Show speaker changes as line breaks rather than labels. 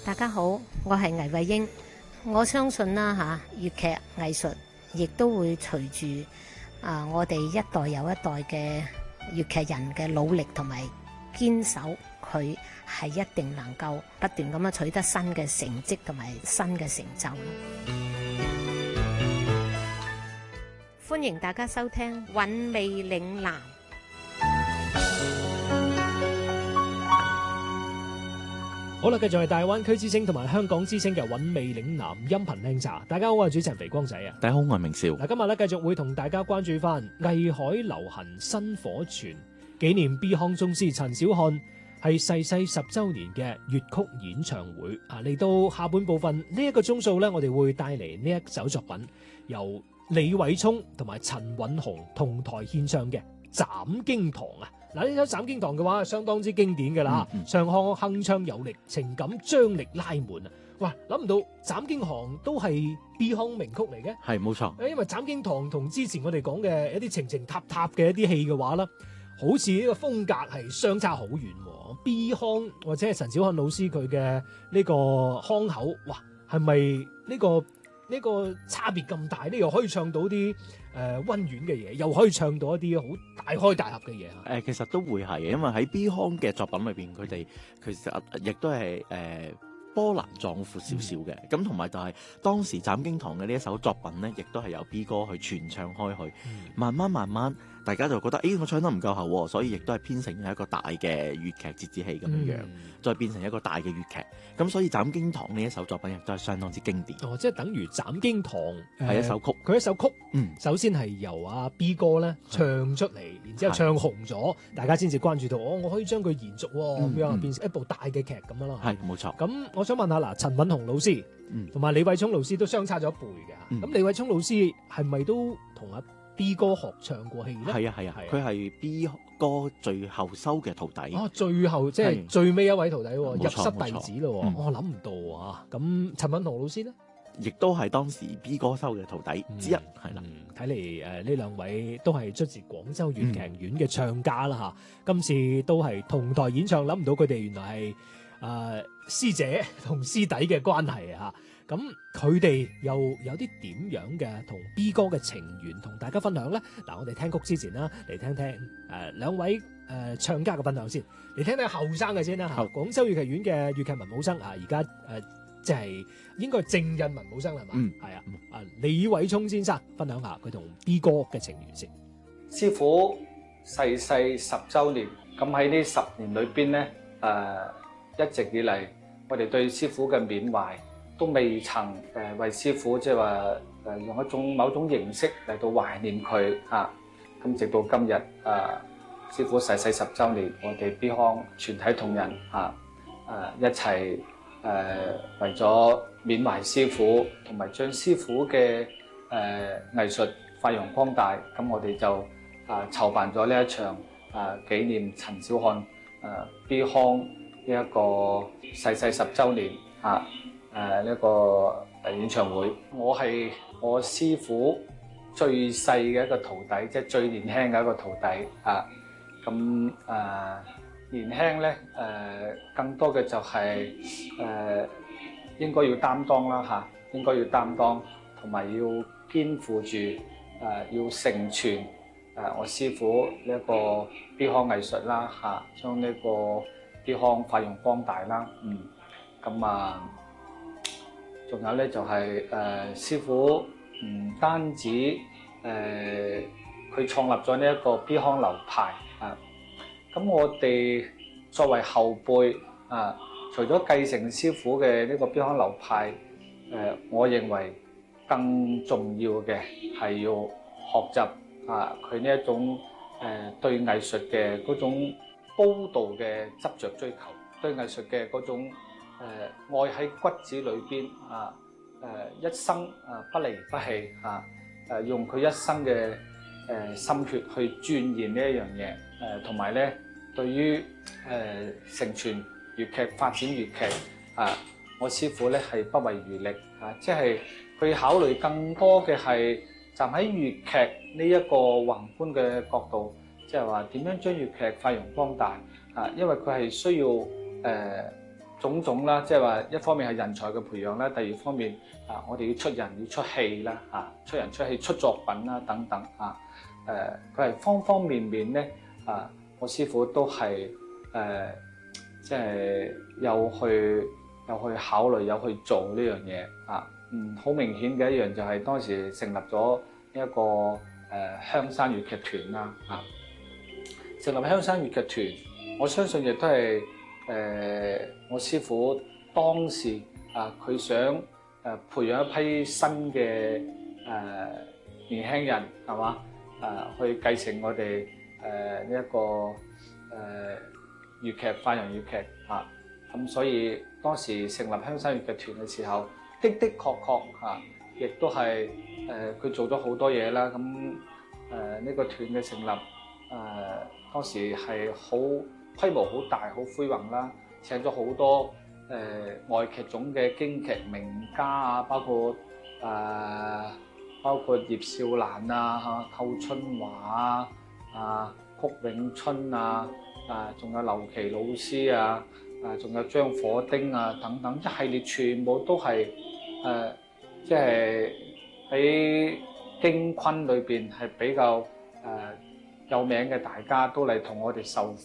大家好，我係倪慧英。我相信啦粵劇藝術亦都會隨住我哋一代又一代嘅粵劇人嘅努力同埋堅守，佢係一定能夠不斷咁樣取得新嘅成績同埋新嘅成就咯。歡迎大家收聽《韻味嶺南》。
好啦，繼續係大灣區之聲同埋香港之聲嘅韻味嶺南音頻靚茶。大家好，我係主持人肥光仔啊。
大家好，我係明少。
嗱，今日咧繼續會同大家關注翻藝海流行薪火傳，紀念 Beyond 宗師陳小漢係逝世10週年嘅粵曲演唱會啊。嚟到下半部分呢一個鐘數咧，我哋會帶嚟呢一首作品，由李偉聰同埋陳韻紅同台獻唱嘅《斬經堂》啊。嗱，呢首《斬經堂》嘅話，相當之經典嘅啦，唱腔鏗鏘有力，情感張力拉滿啊！哇，諗唔到《斬經堂》都係 Beyond 名曲嚟嘅，
係冇錯。
因為《斬經堂》同之前我哋講嘅一啲情情塔塔嘅一啲戲嘅話啦，好似呢個風格係相差好遠。Beyond 或者係陳小漢老師佢嘅呢個腔口，哇，係咪呢個差別咁大呢？又可以唱到啲溫婉嘅嘢，又可以唱到一啲好大開大合嘅嘢。
其實都會係嘅，因為喺 Beyond 嘅作品裏邊，佢哋其實亦都係波瀾壯闊少少嘅。咁同埋就係當時斬經堂嘅呢一首作品咧，亦都係由 B 哥去傳唱開去，慢慢大家就覺得，我唱得唔夠喉，所以亦都係編成一個大嘅粵劇折子戲咁樣，再變成一個大嘅粵劇。咁所以斬經堂呢一首作品亦都係相當之經典。
即係等於斬經堂
係一首曲，
佢一首曲，首先係由阿 B 哥咧唱出嚟，然之後唱紅咗，大家先至關注到，我可以將佢延續咁樣變成一部大嘅劇咁樣咯。
係冇錯。
咁我想問下嗱，陳韻紅老師同埋李偉聰老師都相差咗一輩嘅，咁李偉聰老師係咪都同阿 B 哥學唱過戲咧？
係啊，佢係 B 哥最後收嘅徒弟。
最後即係最尾一位徒弟，入室弟子咯。我諗唔到啊！咁陳韻紅老師咧，
亦都係當時 B 哥收嘅徒弟之一，係啦。
睇嚟呢兩位都係出自廣州粵劇院嘅唱家啦嚇。今次都係同台演唱，諗唔到佢哋原來係師姐同師弟嘅關係嚇。咁佢哋又有啲點樣嘅同 B 哥嘅情緣同大家分享咧？嗱，我哋聽曲之前啦，嚟聽聽兩位唱家嘅分享先。嚟聽聽後生嘅先啦嚇。廣州粵劇院嘅粵劇文武生而家即係應該係正印文武生係嘛？係啊。李偉聰先生分享下佢同 B 哥嘅情緣先。
師傅逝世10週年，咁喺呢10年裏邊咧，一直以嚟我哋對師傅嘅緬懷都未曾為師傅即係話用一種某種形式嚟到懷念佢嚇。咁直到今日師傅逝世10週年，我哋 Beyond 全體同仁一齊為咗緬懷師傅，同埋將師傅嘅藝術發揚光大，咁我哋就籌辦咗呢一場紀念陳小漢Beyond 呢一個逝世10週年呢個演唱會。我係我師傅最細嘅一個徒弟，即係最年輕嘅一個徒弟咁年輕咧更多嘅就係應該要擔當啦應該要擔當，同埋要肩負住要承傳我師傅呢一個 Beyond 藝術啦將呢個 Beyond 發揚光大啦。咁仲有咧就係師傅唔單止佢創立咗呢一個 Beyond 流派咁我哋作為後輩除咗繼承師傅嘅呢個 Beyond 流派，我認為更重要嘅係要學習佢呢一種對藝術嘅嗰種高度嘅執着追求，對藝術嘅嗰種愛喺骨子裏邊一生不離不棄用佢一生嘅心血去鑽研呢一樣嘢，同埋咧對於承傳粵劇發展粵劇我師傅咧係不遺餘力即係佢考慮更多嘅係站喺粵劇呢一個宏觀嘅角度，即係話點樣將粵劇發揚光大因為佢係需要種種啦，即係話一方面係人才嘅培養啦，第二方面我哋要出人要出戲啦，出人出戲出作品啦等等佢係方方面面咧我師傅都係即係有去考慮有去做呢樣嘢好明顯嘅一樣就係當時成立咗一個香山粵劇團啦成立香山粵劇團，我相信亦都係我師傅當時佢想培養一批新嘅年輕人係嘛去繼承我哋呢一個粵劇發揚粵劇咁所以當時成立香山粵劇團嘅時候，的確亦都係佢做咗好多嘢啦。咁呢個團嘅成立當時係好規模好大好輝煌啦，請咗好多外劇種嘅京劇名家包括葉少蘭寇春華曲永春仲有劉琦老師仲有張火丁等等一系列，全部都係即係喺京昆裏邊係比較有名嘅，大家都嚟同我哋授